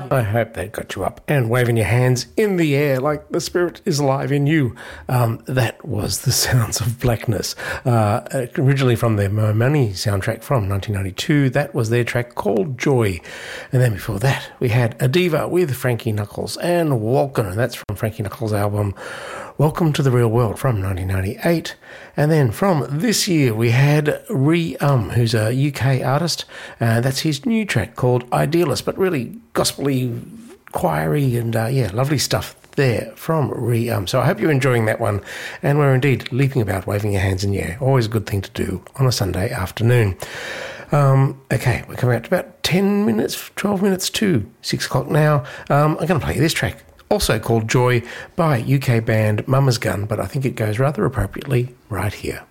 I hope that got you up and waving your hands in the air like the spirit is alive in you. That was The Sounds of Blackness, originally from their Mo Money soundtrack from 1992. That was their track called Joy. And then before that, we had Adiva with Frankie Knuckles and Walken, and that's from Frankie Knuckles' album Welcome to the Real World from 1998. And then from this year, we had who's a UK artist. That's his new track called Idealist, but really gospel-y, choiry, and lovely stuff there from So I hope you're enjoying that one. And we're indeed leaping about, waving your hands in the air. Always a good thing to do on a Sunday afternoon. Okay, we're coming up to about 12 minutes to 6 o'clock now. I'm going to play you this track, also called Joy, by UK band Mama's Gun, but I think it goes rather appropriately right here.